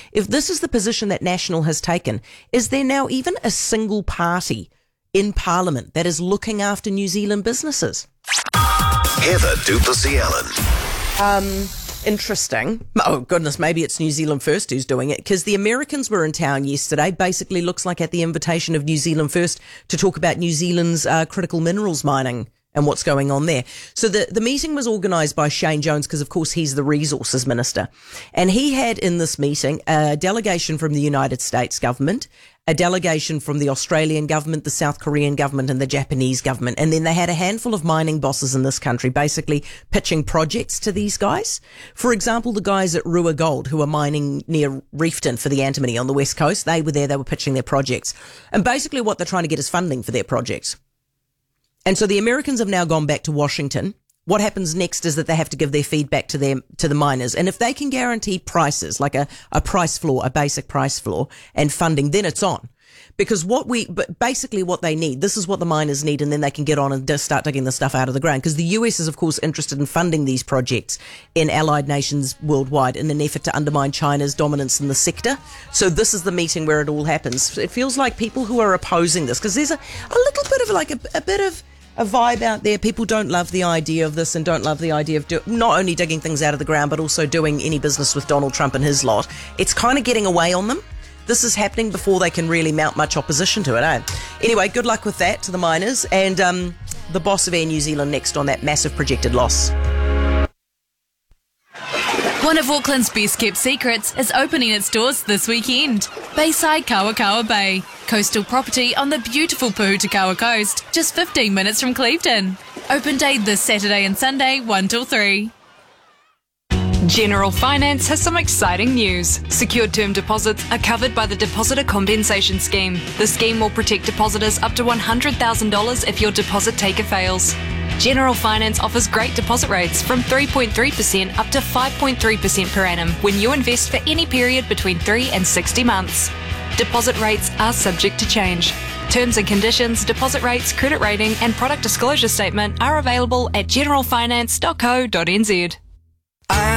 if this is the position that National has taken, is there now even a single party in Parliament that is looking after New Zealand businesses? Heather du Plessis-Allen. Interesting. Oh, goodness, maybe it's New Zealand First who's doing it, because the Americans were in town yesterday, basically looks like at the invitation of New Zealand First to talk about New Zealand's critical minerals mining and what's going on there. So the meeting was organised by Shane Jones because, of course, he's the resources minister. And he had in this meeting a delegation from the United States government, a delegation from the Australian government, the South Korean government and the Japanese government. And then they had a handful of mining bosses in this country basically pitching projects to these guys. For example, the guys at Rua Gold who are mining near Reefton for the antimony on the west coast, they were there, they were pitching their projects. And basically what they're trying to get is funding for their projects. And so the Americans have now gone back to Washington. What happens next is that they have to give their feedback to the miners. And if they can guarantee prices, like a price floor, a basic price floor and funding, then it's on. Because basically what they need, this is what the miners need, and then they can get on and start digging the stuff out of the ground. Because the US is, of course, interested in funding these projects in allied nations worldwide in an effort to undermine China's dominance in the sector. So this is the meeting where it all happens. It feels like people who are opposing this, because there's a little bit of like a bit of a vibe out there. People don't love the idea of this and don't love the idea of not only digging things out of the ground, but also doing any business with Donald Trump and his lot. It's kind of getting away on them. This is happening before they can really mount much opposition to it, eh? Anyway, good luck with that to the miners and the boss of Air New Zealand next on that massive projected loss. One of Auckland's best-kept secrets is opening its doors this weekend. Bayside Kawakawa Bay. Coastal property on the beautiful Puhutakawa coast, just 15 minutes from Clevedon. Open day this Saturday and Sunday, 1 till 3. General Finance has some exciting news. Secured term deposits are covered by the Depositor Compensation Scheme. The scheme will protect depositors up to $100,000 if your deposit taker fails. General Finance offers great deposit rates from 3.3% up to 5.3% per annum when you invest for any period between 3 and 60 months. Deposit rates are subject to change. Terms and conditions, deposit rates, credit rating and product disclosure statement are available at generalfinance.co.nz.